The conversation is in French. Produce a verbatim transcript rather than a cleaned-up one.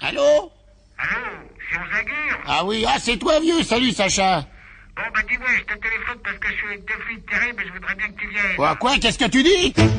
Allô? Allô, c'est Onzagur? Ah oui, ah c'est toi vieux, salut Sacha. Bon bah dis-moi, je te téléphone parce que je suis une défi terrible et je voudrais bien que tu viennes. Quoi, quoi, qu'est-ce que tu dis?